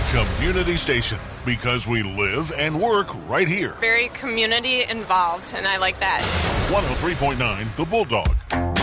Community station, because we live and work right here. Very community involved, and I like that. 103.9 The Bulldog.